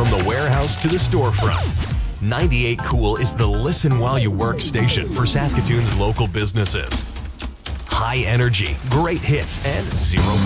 from the warehouse to the storefront. 98 Cool is the listen while you work station for Saskatoon's local businesses. High energy, great hits, and zero